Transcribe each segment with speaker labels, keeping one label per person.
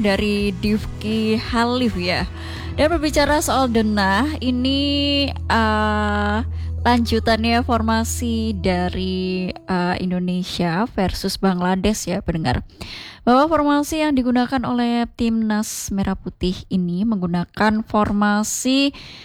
Speaker 1: dari Difki Halif ya. Dan berbicara soal denah, ini lanjutannya formasi dari Indonesia versus Bangladesh ya pendengar. Bahwa formasi yang digunakan oleh timnas Merah Putih ini menggunakan formasi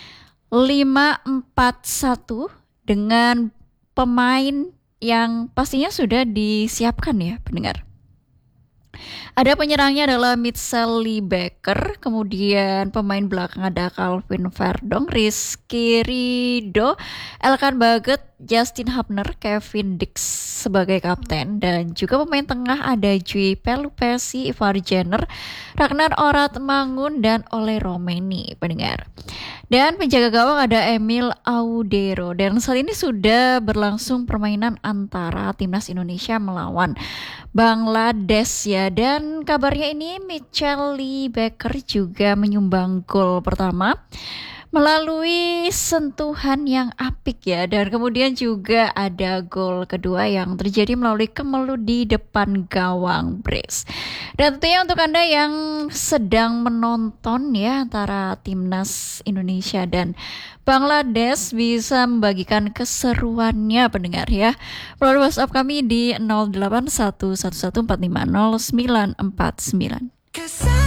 Speaker 1: 5-4-1 dengan pemain yang pastinya sudah disiapkan ya pendengar. Ada penyerangnya adalah Mitchell Lee Becker, kemudian pemain belakang ada Calvin Verdong, Rizky Ridho, Elkan Baget, Justin Hubner, Kevin Dix sebagai kapten, dan juga pemain tengah ada Jui Pelupesi, Ivar Jenner, Ragnar Oratmangun, dan Ole Romeni pendengar. Dan penjaga gawang ada Emil Audero. Dan saat ini sudah berlangsung permainan antara timnas Indonesia melawan Bangladesh ya. Dan kabarnya ini Mitchell Lee Becker juga menyumbang gol pertama melalui sentuhan yang apik ya. Dan kemudian juga ada gol kedua yang terjadi melalui kemelut di depan gawang brace. Dan tentunya untuk Anda yang sedang menonton ya antara timnas Indonesia dan Bangladesh bisa membagikan keseruannya pendengar ya melalui WhatsApp kami di 081114500949.